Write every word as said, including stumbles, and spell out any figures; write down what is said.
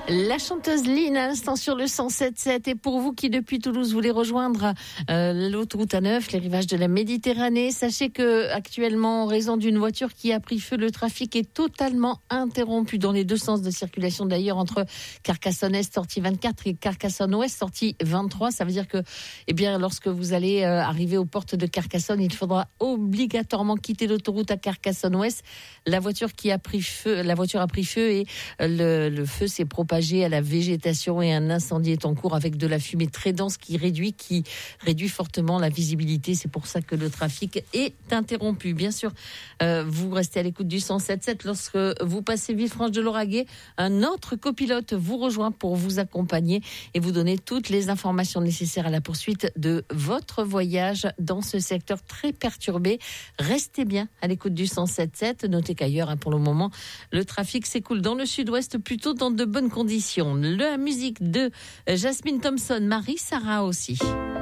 La chanteuse Lynn à l'instant sur le cent sept sept. Et pour vous qui depuis Toulouse voulez rejoindre euh, l'autoroute A neuf, les rivages de la Méditerranée, sachez que actuellement, en raison d'une voiture qui a pris feu, le trafic est totalement interrompu dans les deux sens de circulation d'ailleurs entre Carcassonne Est sortie vingt-quatre et Carcassonne Ouest sortie vingt-trois. Ça veut dire que eh bien, lorsque vous allez euh, arriver aux portes de Carcassonne, il faudra obligatoirement quitter l'autoroute à Carcassonne Ouest. La voiture qui a pris feu, la voiture a pris feu et euh, le, le feu s'est propagé à la végétation et un incendie est en cours avec de la fumée très dense qui réduit, qui réduit fortement la visibilité. C'est pour ça que le trafic est interrompu. Bien sûr, euh, vous restez à l'écoute du cent sept sept. Lorsque vous passez Villefranche de Lauragais, un autre copilote vous rejoint pour vous accompagner et vous donner toutes les informations nécessaires à la poursuite de votre voyage dans ce secteur très perturbé. Restez bien à l'écoute du cent sept sept. Notez qu'ailleurs, hein, pour le moment, le trafic s'écoule dans le sud-ouest plutôt dans de bonnes conditions. La musique de Jasmine Thompson, Marie Sarah aussi.